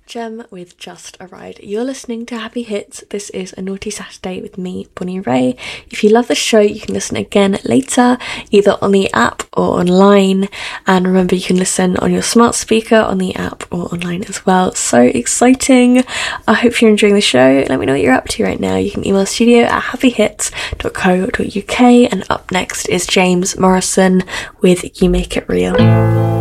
Gem with Just a Ride. You're listening to Happy Hits. This is a Naughty Saturday with me, Bonnie Ray. If you love the show, you can listen again later, either on the app or online. And remember, you can listen on your smart speaker, on the app or online as well. So exciting. I hope you're enjoying the show. Let me know what you're up to right now. You can email studio@happyhits.co.uk. And up next is James Morrison with You Make It Real.